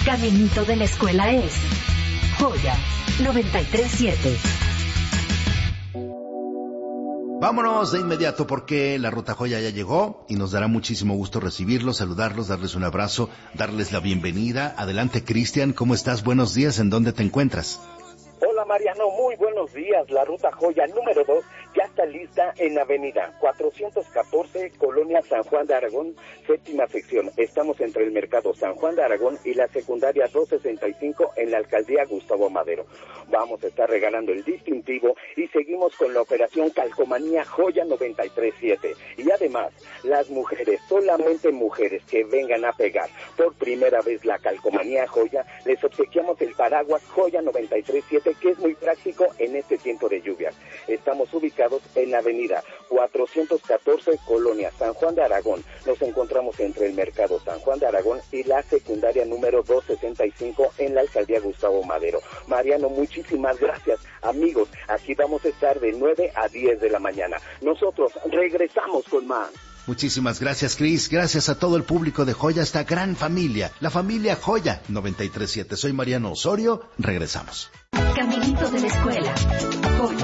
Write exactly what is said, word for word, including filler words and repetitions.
Caminito de la escuela es Joya noventa y tres siete. Vámonos de inmediato porque la Ruta Joya ya llegó y nos dará muchísimo gusto recibirlos, saludarlos, darles un abrazo, darles la bienvenida. Adelante, Cristian, ¿cómo estás? Buenos días, ¿en dónde te encuentras? Hola Mariano, muy buenos días. La Ruta Joya número dos ya está lista en Avenida cuatrocientos catorce, Colonia San Juan de Aragón, séptima sección. Estamos entre el Mercado San Juan de Aragón y la secundaria doscientos sesenta y cinco en la Alcaldía Gustavo Madero. Vamos a estar regalando el distintivo y seguimos con la operación Calcomanía Joya noventa y tres siete. Y además, las mujeres, solamente mujeres que vengan a pegar por primera vez la Calcomanía Joya, les obsequiamos el paraguas Joya noventa y tres siete, que es muy práctico en este tiempo de lluvias. Estamos ubicados en la avenida cuatrocientos catorce, Colonia San Juan de Aragón. Nos encontramos entre el Mercado San Juan de Aragón y la secundaria número doscientos sesenta y cinco en la Alcaldía Gustavo Madero. Mariano, muchísimas gracias. Amigos, aquí vamos a estar de nueve a diez de la mañana. Nosotros regresamos con más. Muchísimas gracias, Cris. Gracias a todo el público de Joya, esta gran familia, la familia Joya noventa y tres siete. Soy Mariano Osorio. Regresamos. Caminito de la escuela. Joya